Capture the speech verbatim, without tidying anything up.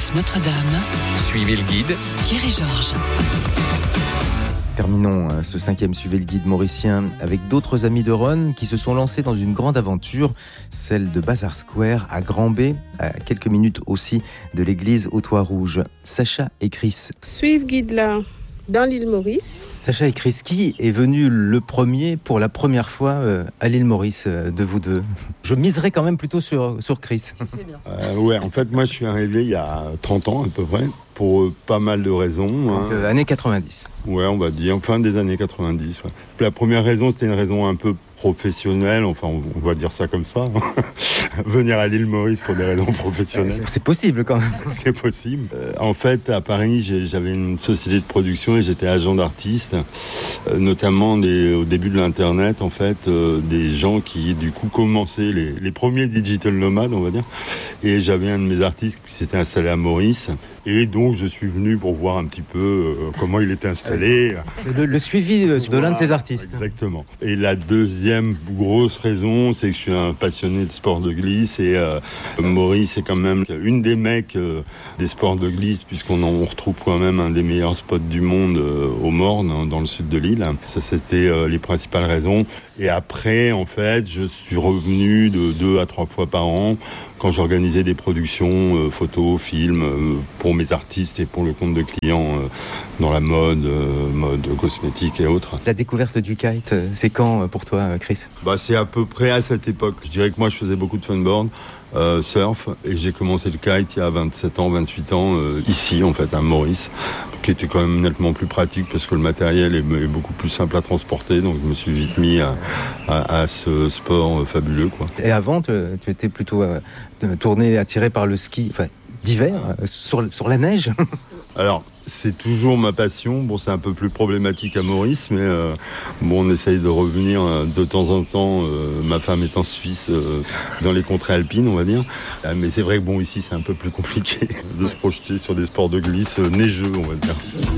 France Notre-Dame. Suivez le guide. Thierry Georges. Terminons ce cinquième Suivez le guide mauricien avec d'autres amis de Rhône qui se sont lancés dans une grande aventure, celle de Bazar Square à Grand-B, à quelques minutes aussi de l'église au Toit Rouge. Sacha et Chris. Suivre guide là, dans l'île Maurice. Sacha et Chris, qui est venu le premier pour la première fois à l'île Maurice de vous deux? Je miserais quand même plutôt sur, sur Chris. Euh, ouais, en fait, moi je suis arrivé il y a trente ans à peu près, pour euh, pas mal de raisons. Donc, hein. euh, années quatre-vingt-dix. Ouais, on va dire, fin des années quatre-vingt-dix. Ouais. La première raison, c'était une raison un peu professionnelle, enfin on, on va dire ça comme ça. Venir à l'île Maurice pour des raisons professionnelles. C'est, c'est possible quand même. C'est possible. Euh, en fait, à Paris, j'ai, j'avais une société de production et j'étais agent d'artistes, euh, notamment des, au début de l'Internet, en fait, euh, des gens qui, du coup, commençaient les, les premiers digital nomades, on va dire. Et j'avais un de mes artistes qui s'était installé à Maurice. Et donc, je suis venu pour voir un petit peu euh, comment il était installé. Le, le suivi de Voilà, l'un de ses artistes. Exactement. Et la deuxième grosse raison, c'est que je suis un passionné de sport de glisse. Et euh, Maurice est quand même une des mecs euh, des sports de glisse, puisqu'on en, on retrouve quand même un des meilleurs spots du monde euh, au Morne, dans le sud de l'île. Ça, c'était euh, les principales raisons. Et après, en fait, je suis revenu de deux à trois fois par an quand j'organisais des productions euh, photos, films, euh, pour mes artistes et pour le compte de clients euh, dans la mode, euh, mode cosmétique et autres. La découverte du kite, c'est quand pour toi, Chris? Bah, c'est à peu près à cette époque. Je dirais que moi, je faisais beaucoup de funboard, euh, surf, et j'ai commencé le kite il y a vingt-sept ans, vingt-huit ans, euh, ici, en fait, à Maurice, qui était quand même nettement plus pratique parce que le matériel est, est beaucoup plus simple à transporter, donc je me suis vite mis à, à, à ce sport fabuleux, quoi. Et avant, tu, tu étais plutôt euh, tourné, attiré par le ski, enfin, d'hiver, euh, sur, sur la neige. Alors, c'est toujours ma passion. Bon, c'est un peu plus problématique à Maurice, mais euh, bon, on essaye de revenir euh, de temps en temps. Euh, ma femme est en Suisse, euh, dans les contrées alpines, on va dire. Euh, mais c'est vrai que bon, ici, c'est un peu plus compliqué de se projeter sur des sports de glisse euh, neigeux, on va dire.